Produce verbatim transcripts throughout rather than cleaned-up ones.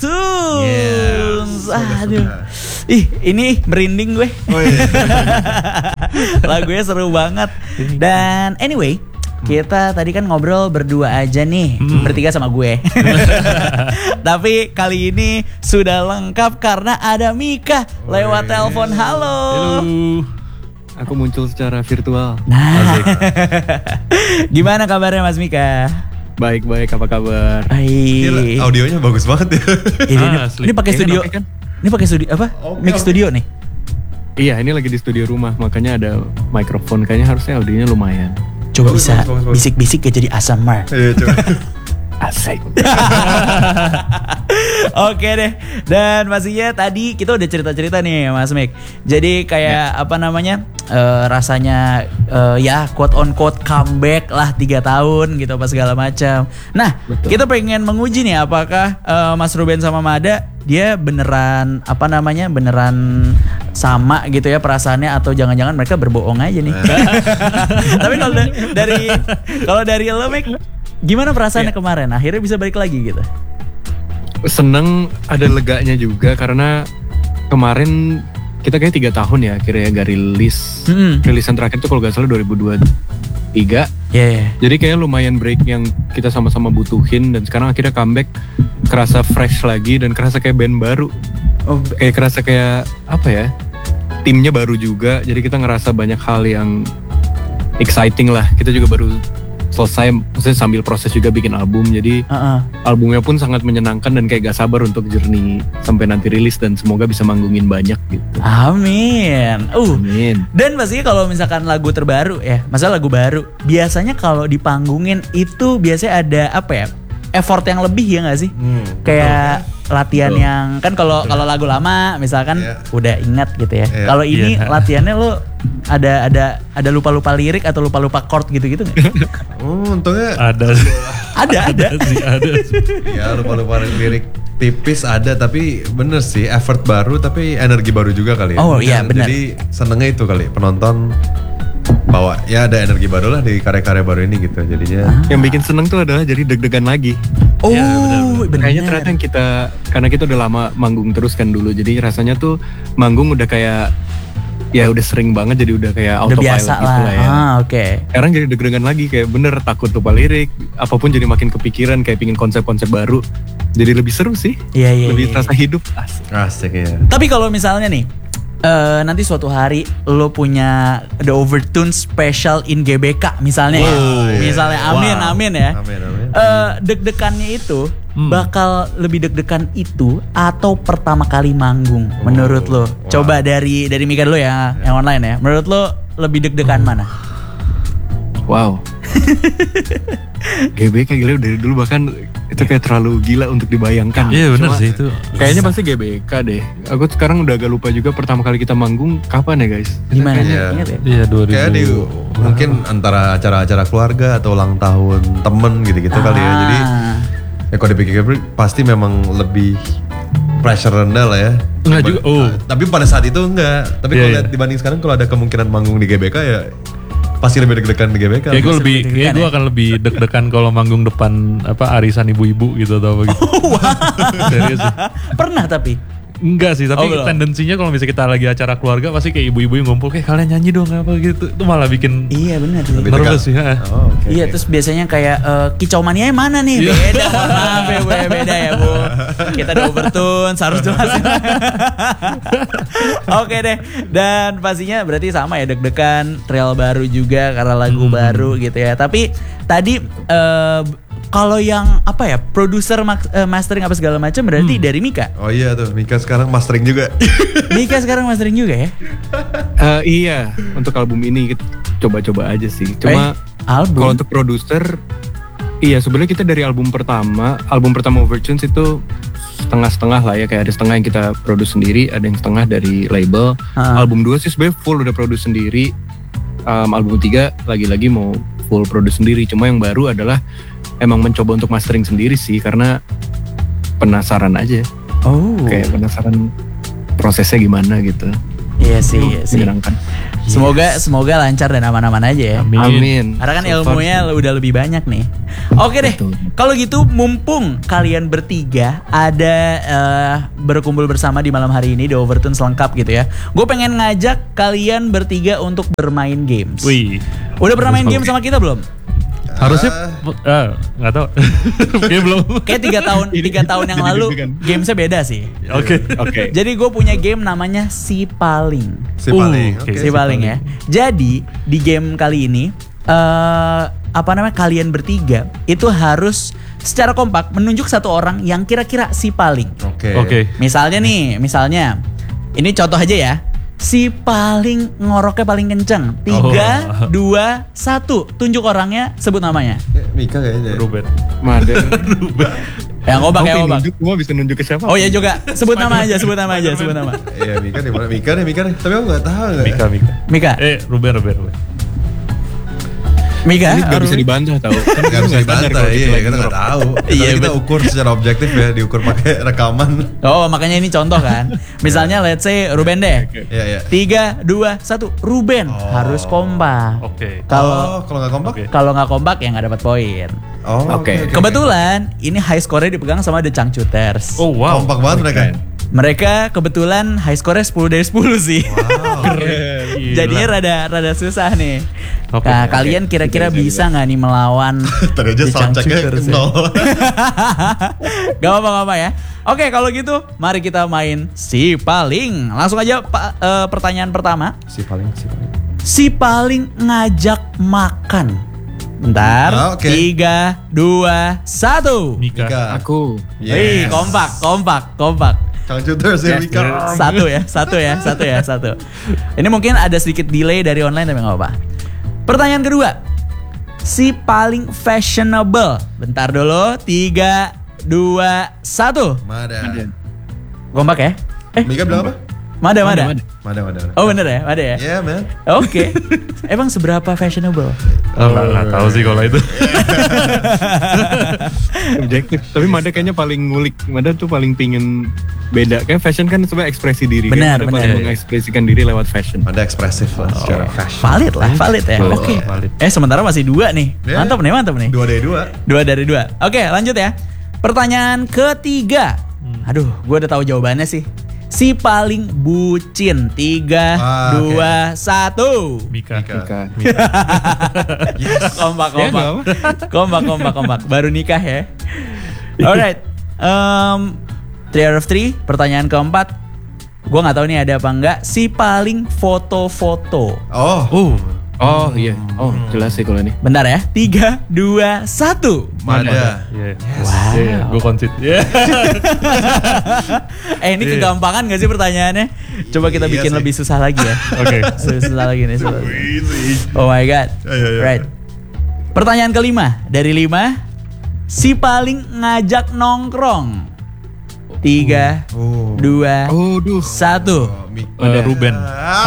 Overtones. Yeah, Aduh. Ih, ini merinding gue. Oh iya. Lagunya seru banget. Dan anyway, kita tadi kan ngobrol berdua aja nih, hmm. bertiga sama gue. Tapi kali ini sudah lengkap karena ada Mika lewat telepon. Halo. Halo. Aku muncul secara virtual. Nah, gimana kabarnya Mas Mika? Baik-baik, apa kabar? Baik. Audionya bagus banget ya. Ini, Ah, ini pakai studio. Okay, kan? Ini pakai studio apa? Okay, Mix okay. studio nih. Iya, ini lagi di studio rumah, makanya ada mikrofon. Kayaknya harusnya audionya lumayan. Coba Bagus, bisa bagus, bagus, bagus. bisik-bisik ya jadi A S M R. Iya, coba. Asik. Oke deh. Dan pastinya tadi kita udah cerita-cerita nih Mas Mik. Jadi kayak ya. apa namanya uh, rasanya uh, ya quote on quote comeback lah tiga tahun gitu apa segala macam. Nah Betul. kita pengen menguji nih apakah uh, Mas Ruben sama Mada dia beneran apa namanya beneran sama gitu ya perasaannya atau jangan-jangan mereka berbohong aja nih. Tapi kalau da- dari kalau dari lo Mik, gimana perasaannya ya. kemarin? Akhirnya bisa balik lagi gitu. Seneng, ada leganya juga karena kemarin kita kayak tiga tahun ya akhirnya gak rilis. Mm-hmm. Rilisan terakhir tuh kalau gak salah dua ribu dua puluh tiga. Yeah, yeah. Jadi kayak lumayan break yang kita sama-sama butuhin dan sekarang akhirnya comeback kerasa fresh lagi dan kerasa kayak band baru. Oh, Kayak kerasa kayak apa ya? Timnya baru juga, jadi kita ngerasa banyak hal yang exciting lah. Kita juga baru selesai, maksudnya sambil proses juga bikin album, jadi uh-uh. albumnya pun sangat menyenangkan dan kayak gak sabar untuk journey sampai nanti rilis dan semoga bisa manggungin banyak gitu. Amin. Uh. Amin. Dan pastinya kalau misalkan lagu terbaru ya, masalah lagu baru, biasanya kalau dipanggungin itu biasanya ada apa ya? Effort yang lebih ya nggak sih? Hmm, kayak betul. latihan Betul. yang kan kalau kalau lagu lama misalkan Yeah. udah ingat gitu ya. Yeah. Kalau ini Yeah. latihannya lo ada ada ada lupa-lupa lirik atau lupa-lupa chord gitu-gitu nggak? Oh, untungnya Ada. ada ada. sih, ada sih. ya lupa-lupa lirik tipis ada, tapi bener sih effort baru tapi energi baru juga kali ya. Oh, iya, bener. Jadi senengnya itu kali penonton bawa ya ada energi baru lah di karya-karya baru ini gitu jadinya. Yang bikin seneng tuh adalah jadi deg-degan lagi. Oh, Ya, benar-benar. bener. Kayaknya ternyata yang kita, karena kita udah lama manggung terus kan dulu, jadi rasanya tuh manggung udah kayak, ya udah sering banget, jadi udah kayak udah autopilot biasa gitu lah. lah ya. Ah, oke. Okay. Sekarang jadi deg-degan lagi, kayak bener takut lupa lirik, apapun jadi makin kepikiran, kayak pingin konsep-konsep baru. Jadi lebih seru sih, Iya, iya. lebih iya. terasa hidup. Asik. Asik ya. Tapi kalau misalnya nih, eh, nanti suatu hari lo punya The Overtones special in G B K misalnya ya. Wow, iya. Misalnya amin Wow. amin ya. Amin amin. Eh, deg-degannya itu Hmm. bakal lebih deg-degan itu atau pertama kali manggung Oh, menurut lo? wow. Coba dari dari Mika dulu ya, yang online ya. Menurut lo lebih deg-degan mana? Wow. G B K gila dari dulu bahkan itu kayak terlalu gila untuk dibayangkan. Iya benar Cuma sih itu. Kayaknya pasti G B K deh. Aku sekarang udah agak lupa juga pertama kali kita manggung kapan ya guys? Gimana nih? Iya. Ingat ya? Iya dua ribu. Kayak di mungkin antara acara-acara keluarga atau ulang tahun temen gitu-gitu kali ya. Jadi Ah. ya kalau dipikir-pikir pasti memang lebih pressure rendah lah ya. Enggak Ba- juga, oh. uh, Tapi pada saat itu enggak. Tapi Iya, kalau iya. lihat dibanding sekarang kalau ada kemungkinan manggung di G B K ya pasti lebih deg-degan di G B K. Kayak gue Bisa lebih, deg-degan kayak gue ya? akan lebih deg-degan kalau manggung depan apa arisan ibu-ibu gitu atau apa gitu. Serius sih. Pernah tapi. Enggak sih, tapi Oh, belum. tendensinya kalau misalnya kita lagi acara keluarga pasti kayak ibu-ibu yang ngumpul kayak kalian nyanyi dong apa gitu. Itu malah bikin Iya benar sih. Lebih nervous tegang. sih. Ha. Oh, oke, Iya oke. terus biasanya kayak eh, kicau mania mana nih? Iya. Beda, mohon maaf ya Bu, ya, beda ya Bu. Kita ada Overtones harus jelasin. Oke deh. Dan pastinya berarti sama ya deg-degan, trail baru juga karena lagu Hmm. baru gitu ya. Tapi tadi eh, kalau yang apa ya produser mak- eh, mastering apa segala macam berarti dari Mika. Oh iya tuh, Mika sekarang mastering juga. Mika sekarang mastering juga ya? Eh, iya, untuk album ini kita coba-coba aja sih. Cuma Eh, album? kalau untuk produser, iya sebenarnya kita dari album pertama, album pertama Overtones itu setengah-setengah lah ya, kayak ada setengah yang kita produce sendiri, ada yang setengah dari label. Ha. Album dua sih sebenarnya full udah produce sendiri. Um, album tiga lagi-lagi mau full produce sendiri. Cuma yang baru adalah emang mencoba untuk mastering sendiri sih, karena penasaran aja, Oh. kayak penasaran prosesnya gimana gitu. Iya sih, iya sih. Menyenangkan. Semoga semoga lancar dan aman-aman aja ya. Amin. Amin. Karena kan So far ilmunya sih. udah lebih banyak nih. Oke deh. Betul. Kalau gitu mumpung kalian bertiga ada eh, berkumpul bersama di malam hari ini di Overtune selengkap gitu ya. Gue pengen ngajak kalian bertiga untuk bermain games. Wih. Udah pernah main game sama kita belum? Harusnya ah, nggak tahu. Oke belum. Kayak tiga tahun tiga tahun yang lalu Deg-degan. gamesnya beda sih. Oke. Oke. Jadi gue punya game namanya Si Paling. Si paling. Uh, Oke. oke. Si Paling ya. Jadi di game kali ini eh apa namanya kalian bertiga itu harus secara kompak menunjuk satu orang yang kira-kira si paling. Oke. Oke. Misalnya nih, misalnya ini contoh aja ya. Si paling ngoroknya paling kenceng. Tiga, Oh. dua, satu. Tunjuk orangnya, sebut namanya. Eh, Mika kayaknya. Ruben. Mada. Yang ngobak ya Kamu ngobak. nunjuk, gua bisa nunjuk ke siapa? Oh ya juga, sebut nama aja, sebut nama aja, sebut nama. Iya Mika di mana? Mika nih Mika nih. Tapi aku nggak tahu nggak. Mika Mika. Mika, Eh Ruben Ruben Ruben. Mika. Ini gak bisa Arumi. dibantah tau. Nggak bisa dibantah. Iya kita nggak tahu. Iya, Tapi kita bet- ukur secara objektif ya, diukur pakai rekaman. Oh makanya ini contoh kan. Misalnya let's say Ruben deh. Iya iya. Tiga, dua, satu. Ruben Oh. harus kompak. Oke. Kalau Oh, kalau nggak kompak? Oke. kalau nggak kompak ya nggak dapat poin. Oh, Oke. Kebetulan ini high score-nya dipegang sama The Changcuters. Oh wow. Kompak banget mereka. Mereka kebetulan high score-nya sepuluh dari sepuluh sih. Wow. Gila. Jadinya rada rada susah nih. Oke, Nah, oke. kalian kira-kira Bisa, bisa nggak nih melawan Tadi aja The soundcheck-nya Changcuters ya? nol. Gak apa-apa ya. Oke, kalau gitu mari kita main Si Paling. Langsung aja pa- eh, pertanyaan pertama. Si paling si paling. Si Paling ngajak makan. Bentar. Ah, oke. Tiga, dua, satu. Mika. Mika. Aku. Wih, kompak, kompak, kompak. Changcuters ya Yes, Mika. yes. Satu ya, satu ya, satu ya, satu. Ini mungkin ada sedikit delay dari online tapi nggak apa-apa. Pertanyaan kedua. Si paling fashionable. Bentar dulu. Tiga, dua, satu. Mada. Kompak ya? Eh, Mika bilang apa? Mada, Mada. Mada. Mada mada. mada. Oh bener ya, Mada ya? Yeah man. Oke. Emang seberapa fashionable? Oh, nggak nggak tahu sih kalau itu. Objektif. Tapi Mada kayaknya paling ngulik. Mada tuh paling pingin beda. Kayak fashion kan sebenarnya ekspresi diri. Benar, kan? Mada benar. paling mengekspresikan diri lewat fashion. Mada ekspresif lah secara fashion. Valid lah, valid ya. Valid. Oke. Valid. Eh sementara masih dua nih. Ya. Mantap nih, mantap nih. Dua dari dua. Dua dari dua. Oke, lanjut ya. Pertanyaan ketiga. Aduh, gue udah tahu jawabannya sih. Si paling bucin. Tiga, Ah, dua, satu. Mika. Mika. Mika. Kompak, Ya, kompak. nggak kompak, kompak, kompak. Baru nikah ya. Alright. Um, three out of three. Pertanyaan keempat. Gue nggak tahu nih ada apa enggak. Si paling foto-foto. Oh. Uh. Oh iya. Oh jelas sih kalau ini. Bentar ya. Tiga, dua, satu. Mada. Iya. Wow. Iya, gue konsit. Iya. Eh ini Iya. kegampangan gak sih pertanyaannya? Coba kita Iya bikin sih. lebih susah lagi ya. Oke. Susah lagi nih. Susah. Easy. Oh my god. Ya, ya, ya. Right. Pertanyaan kelima dari lima. Si paling ngajak nongkrong. Tiga, Oh. dua, Oh duh. satu. Oh, Mika. Eh, Ruben.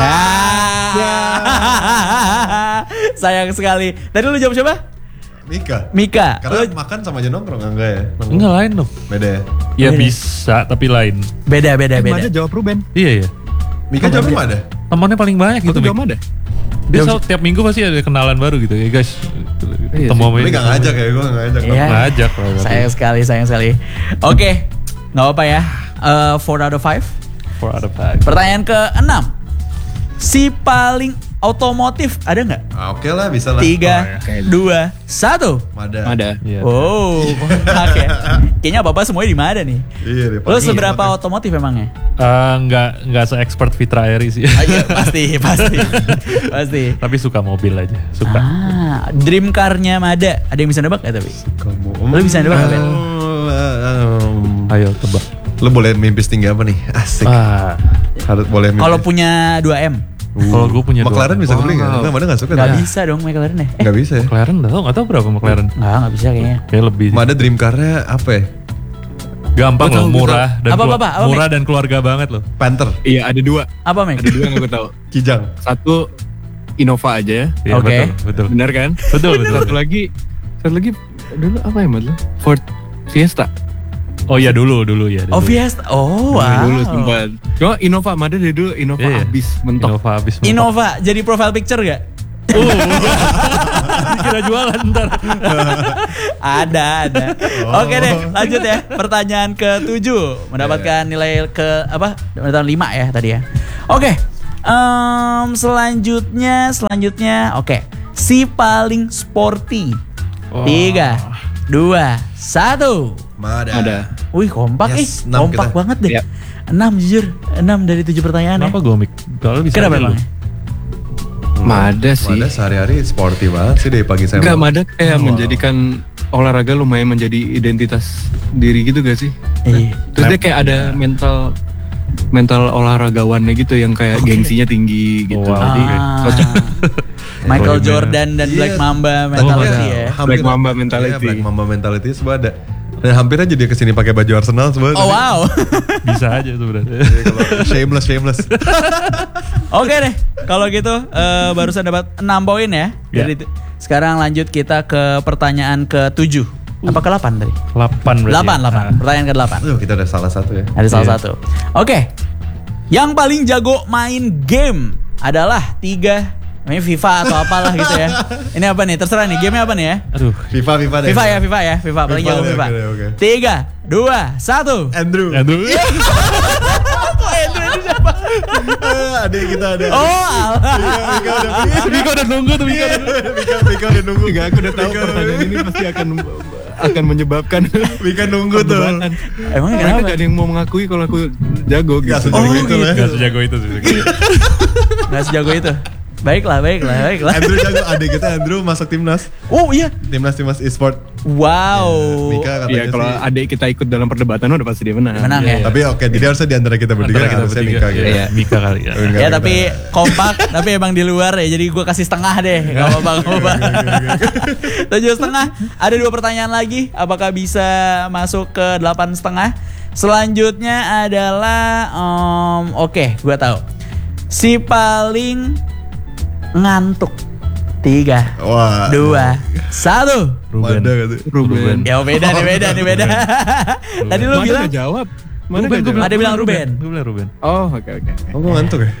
Ah. Sayang sekali. Tadi lu jawab siapa? Mika. Mika. Karena Lu makan sama aja nongkrong enggak ya? Nongkrong. Enggak lain dong. Beda ya. Ya Beda. bisa tapi lain. beda beda Eh, beda. Mada jawab Ruben. Iya ya. Mika jawabnya mana? Temannya paling banyak Aku gitu. jawab Mik. Mada. Dia selalu tiap minggu pasti ada kenalan baru gitu ya guys. Iya Ketemu sih. sama Tapi ini. gak ngajak ya, gue gak ngajak. Iya. Ngajak lah. berarti. Sayang sekali, sayang sekali. Oke, nggak apa ya. Eh, four out of five. For other five. Pertanyaan ke enam. Si paling otomotif ada nggak? Ah, Oke lah, bisa lah. Tiga, Oh, ya. dua, satu. Mada. Mada. Iya. Oh, oke. Kayaknya apa-apa semuanya di mana nih? Iya deh. Lo pasti. seberapa otomotif emangnya? Eh, nggak nggak se-expert Fitra Eri sih. Ah, iya, pasti, pasti, pasti. Tapi suka mobil aja. Suka. Ah, dream car-nya Mada. Ada yang bisa nebak ya tapi? Kamu. Lo bisa nebak apa? Eh, um, Ayo tebak. Lo boleh mimpi setinggi apa nih? Asik. Ah, Harus boleh mimpi. Kalau punya dua M? kalau gue punya dua. McLaren bisa Wow. beli nggak? Enggak, Mada nggak suka. Nggak dah. bisa dong McLaren ya? Eh, Nggak bisa ya. McLaren nggak tahu nggak tahu berapa McLaren. nggak, nggak bisa kayaknya. Kayak lebih. sih. Mada dream car-nya apa ya? Gampang Gua loh, tahu, gua murah dan Apa, kelu- apa, apa, murah dan keluarga banget loh. Panther. Iya ada dua. Apa Mac? Ada dua yang aku tahu. Kijang. Satu Innova aja ya. Iya, Oke. betul, betul. Benar kan? Betul, betul. Satu lagi, satu lagi dulu apa ya Mat? Ford Fiesta. Oh iya dulu dulu ya. Oh Fiesta. Oh wow. Dulu sempat. Cuma Innova, Mada dari dulu Innova Iya, iya. habis mentok. Innova habis mentok. Innova jadi profile picture gak? Oh. Dikira jualan ntar. Ada, ada. Oke deh, lanjut ya. Pertanyaan ketujuh mendapatkan nilai ke apa? Mendapatkan lima ya tadi ya. Oke. Em, selanjutnya, selanjutnya, oke. Si paling sporty. Oh. Tiga, dua, satu. Mada. Ada. Wih kompak Yes, ih, enam kompak kita. banget deh. Yap. Enam jujur, enam dari tujuh pertanyaan Kenapa ya. gue mik? Kalau bisa Kenapa aja lu. emang? Mada sih. Mada sehari-hari sporty banget sih dari pagi saya. Enggak, Mada kayak menjadikan olahraga lumayan menjadi identitas diri gitu gak sih? Iya. Terus dia kayak ada mental mental olahragawannya gitu yang kayak gengsinya tinggi gitu. Wow. Jadi Ah. cocok. Michael Iya. Jordan dan Black Iya. Mamba mentality ya. Black Mamba mentality. Iya, Black Mamba mentality semua ada. Dan hampir aja dia kesini pakai baju Arsenal semua. Oh wow. Bisa aja tuh berarti. Shameless, shameless. Oke deh, kalau gitu eh, barusan dapat enam poin ya. Ya. Jadi sekarang lanjut kita ke pertanyaan ke tujuh. Apa ke delapan tadi? delapan berarti. delapan, ya? delapan. Ah. Pertanyaan ke delapan. Aduh, kita ada salah satu ya. Ada salah Iya. satu. Oke. Yang paling jago main game adalah tiga. Ini FIFA atau apalah gitu ya. Ini apa nih? Terserah nih. Gamenya apa nih ya? Aduh. FIFA, FIFA deh. FIFA ya, FIFA ya, FIFA paling FIFA jago deh, FIFA. oke, oke. Tiga, dua, satu. Andrew. Aduh. Adik kita ada. Oh, alah. Mika udah Mika udah nunggu tuh Mika. udah nunggu. Mika, Mika udah nunggu. Enggak, aku udah tahu pertanyaan ini pasti akan akan menyebabkan Mika nunggu tuh. perdebatan. Emang Mereka kenapa? gak ada yang mau mengakui kalau aku jago Gak gitu. sejago Oh, itu lah. Gak sejago itu sih. Nggak sejago itu. Baiklah, baiklah, baiklah. Andrew jago, adik kita Andrew masuk timnas. Oh iya. Timnas timnas e-sport. Wow. Mika katanya Iya, kalau sih. adik kita ikut dalam perdebatan udah pasti dia menang. Menang ya. Tapi oke, jadi harusnya di antara kita bertiga Antara kita harusnya bertiga. Mika gitu. Iya, Mika kali ya. Enggak, Ya enggak. tapi kompak, tapi emang di luar ya. Jadi gue kasih setengah deh. Gak apa-apa, gak apa-apa. Tujuh setengah. Ada dua pertanyaan lagi. Apakah bisa masuk ke delapan setengah? Selanjutnya adalah, em, oke, gue tahu. Si paling ngantuk. Tiga, Wah. dua, satu. Ruben. Mada gitu. Ruben. Ya beda nih, beda nih, beda. Tadi lu Mana bilang, gak jawab? Mana Ruben, gak gue jawab? Ada bilang Ruben. Gue bilang Ruben. Oh, oke oke. Oh, gue ngantuk ya?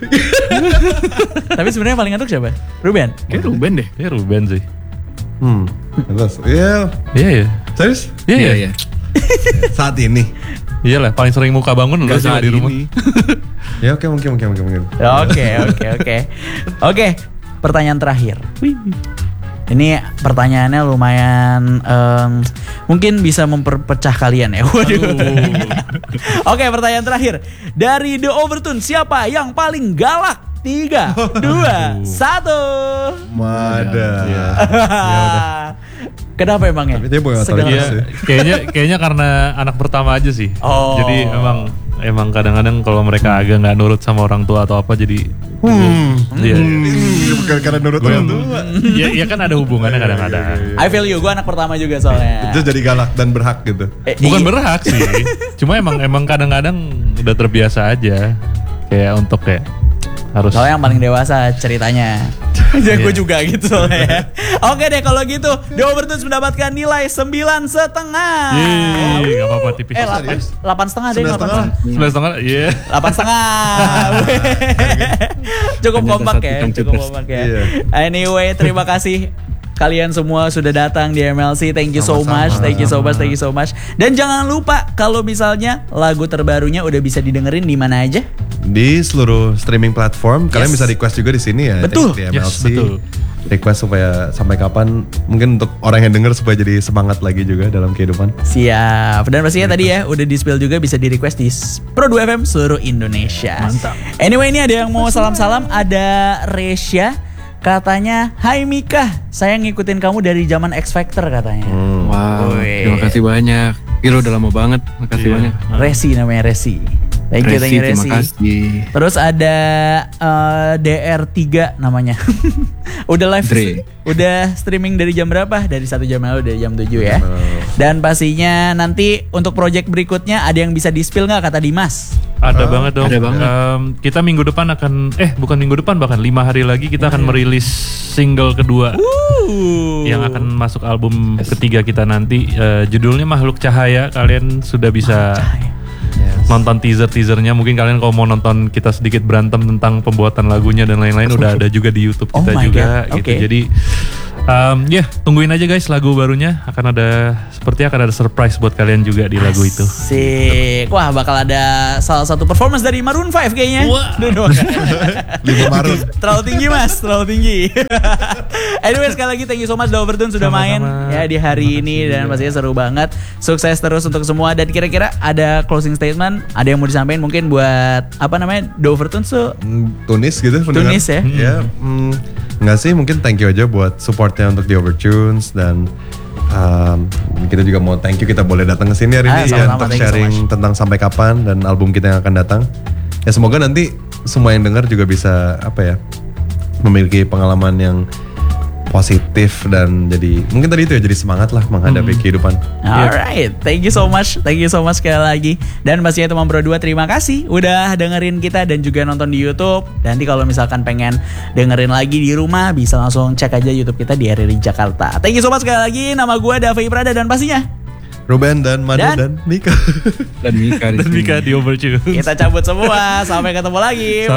tapi sebenarnya yang paling ngantuk siapa? Ruben. Kayak Ruben deh. Ya Ruben sih. Hmm. Terus, iya. Iya ya. Serius? Iya Iya, ya. iya. Saat ini. Iyalah paling sering muka bangun lu Gak sih saat di rumah. ini. Ya oke, mungkin, mungkin, mungkin, mungkin. Oke, oke, oke. Oke, pertanyaan terakhir. Ini pertanyaannya lumayan em, mungkin bisa memperpecah kalian ya. Waduh. Oke, pertanyaan terakhir. Dari The Overtune, siapa yang paling galak? Tiga, dua, satu. Mada. Iya. Kenapa emangnya? Tapi dia bukan Segala- otoritas Iya, sih. kayaknya kayaknya karena anak pertama aja sih. Oh. Jadi emang emang kadang-kadang kalau mereka agak nggak nurut sama orang tua atau apa jadi Hmm. Iya. Hmm, bukan karena nurut orang tua. Ya, ya kan ada hubungannya kadang-kadang. I feel you, gue anak pertama juga soalnya. Itu jadi galak dan berhak gitu. Eh, Bukan iya. berhak sih. Cuma emang emang kadang-kadang udah terbiasa aja. Kayak untuk kayak harus Soalnya yang paling dewasa ceritanya. Ya gue juga gitu soalnya. Oke deh kalau gitu, The Overtones mendapatkan nilai sembilan setengah. Yeay, nggak apa-apa tipis. Eh delapan delapan setengah deh, Sembilan delapan setengah. setengah. Sebelas setengah, iya. Delapan setengah. Cukup Hanya kompak satu ya, hitam cukup tipis. kompak ya. Iya. Anyway, terima kasih. Kalian semua sudah datang di M L C. Thank you so Sama-sama. much. Thank you so much. Thank you so much. Dan jangan lupa kalau misalnya lagu terbarunya udah bisa didengerin di mana aja? Di seluruh streaming platform, kalian Yes. bisa request juga di sini ya. Betul. Di M L C. Yes, betul. Request supaya sampai kapan, mungkin untuk orang yang denger supaya jadi semangat lagi juga dalam kehidupan. Siap. Dan pastinya tadi ya udah di-spill juga bisa di-request di Pro dua F M seluruh Indonesia. Mantap. Anyway, ini ada yang mau salam-salam. Ada Resya. Katanya, hai Mika, saya ngikutin kamu dari zaman X Factor katanya. Hmm. Wow, Wih. terima kasih banyak. Kira udah lama banget, makasih Iya. banyak. Resi namanya Resi. Thank you, thank you Terima Resi. kasih. Terus ada eh, D R tiga namanya. Udah live, Dre. udah streaming dari jam berapa? Dari satu jam lalu, dari jam tujuh ya. Jam lalu. Dan pastinya nanti untuk project berikutnya ada yang bisa di-spill nggak kata Dimas? Ada Oh, banget dong. ada banget. Em, kita minggu depan akan, eh bukan minggu depan bahkan lima hari lagi kita akan merilis single kedua Uh. yang akan masuk album ketiga kita nanti. Eh, judulnya Makhluk Cahaya. Kalian sudah bisa nonton teaser-teasernya. Mungkin kalian kalau mau nonton kita sedikit berantem tentang pembuatan lagunya dan lain-lain udah ada juga di YouTube Oh kita my juga God, gitu. oke. Jadi um, ya tungguin aja guys lagu barunya, akan ada seperti akan ada surprise buat kalian juga di lagu itu. Asik. Wah, bakal ada salah satu performance dari Maroon five kayaknya. Wah. Duh, duh. Lima Maret. Terlalu tinggi mas, terlalu tinggi. Anyway, sekali lagi thank you so much The Overtune sudah main Sama-sama. ya di hari ini dan pastinya seru banget. Sukses terus untuk semua. Dan kira-kira ada closing statement, ada yang mau disampaikan mungkin buat apa namanya The Overtune tuh? Mm, Tunis gitu pendengar. Tunis ya? Ya, mm, nggak sih, mungkin thank you aja buat supportnya untuk The Overtunes. Dan um, kita juga mau thank you kita boleh datang ke sini hari Ah, ini ya, sama-sama, untuk thank you so sharing much. tentang Sampai Kapan dan album kita yang akan datang. Ya semoga nanti semua yang dengar juga bisa apa ya, memiliki pengalaman yang positif dan jadi mungkin tadi itu ya, jadi semangat lah menghadapi kehidupan. Alright, thank you so much, thank you so much sekali lagi. Dan pastinya teman berdua terima kasih udah dengerin kita dan juga nonton di YouTube. Dan nanti kalau misalkan pengen dengerin lagi di rumah bisa langsung cek aja YouTube kita di R R I Jakarta. Thank you so much sekali lagi. Nama gue Davi Prada dan pastinya Ruben dan Madu Dan- dan, Mika. Dan Mika di Dan sini. Mika di Overtune. kita cabut semua. Sampai ketemu lagi.